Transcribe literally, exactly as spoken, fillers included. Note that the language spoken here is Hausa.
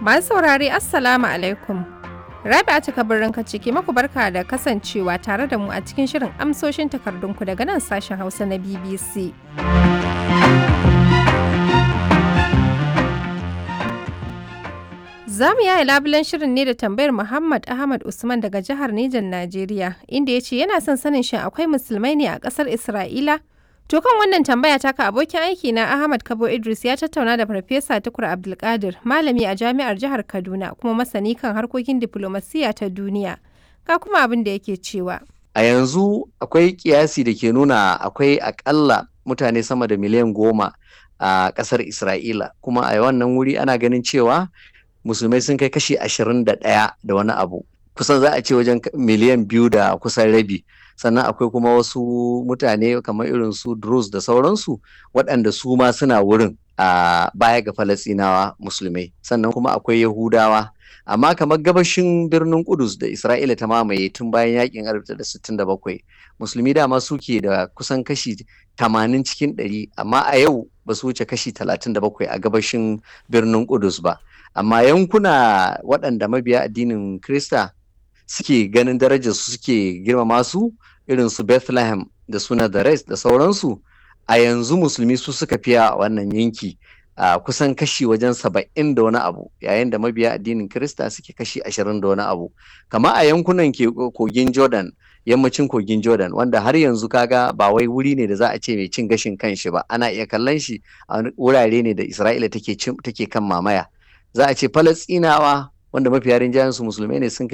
Masu saurare Assalamu alaikum. Rabi'a ta kabarin ka ciki maku barka da kasancewa tare da mu a cikin shirin amsoshin takardunku daga nan sashen Hausa na B B C. Za mu yaya labulen shirin ne da tambayar Muhammad Ahmad Usman daga jihar Nijar Najeriya, inda ya ce yana son sanin shin akwai musulmai ne a ƙasar Isra'ila? To kan wannan tambaya taka abokin aiki na Ahmad Kabo Idris ya tattauna da Farfesa Tukur Abdulkadir, malami a Jami'ar Jihar Kaduna kuma masani kan harkokin diflomasiyya ta duniya. Ga kuma abin da yake cewa. A yanzu akwai kiyasi da ke nuna akwai akalla mutane sama da miliyan goma a ƙasar Isra'ila, kuma a wannan wuri ana ganin cewa musulmai sun kai kashi ashirin da ɗaya da wani abu. Kusan za a ce wajen miliyan biyu da kusan rabi. Sannan akwai kuma wasu mutane kamar irin su Druze da sauransu waɗanda su ma suna wurin a baya ga Falasɗinawa musulmai. Sannan kuma akwai Yahudawa. Amma kamar gabashin birnin Kudus da Isra'ila ta mamaye tun bayan yakin alif tara da sittin da bakwai, musulmi dama suke da kusan kashi tamanin cikin ɗari, amma a yau ba su wuce kashi talatin da bakwai a gabashin birnin Kudus ba. Amma yankuna waɗanda mabiya addinin Kirista suke ganin darajar su suke girmama su irin su Bethlehem da su Nazareth da sauransu, a yanzu musulmi su suka fiya a wannan yanki a kusan kashi wajen saba'in da wani abu, yayin da mabiya addinin Kirista suke kashi ashirin da wani abu. Kama a yankunan kogin Jordan, yammacin kogin Jordan, wanda har yanzu kaga ba wai wuri ne da za a ce mai cin gashin kanshi ba, ana iya kallon shi a wurare ne da Isra'ila take take kan mamaya. Za a ce Falasɗinawa wanda mafiya rinjayen su musulmai ne sun kai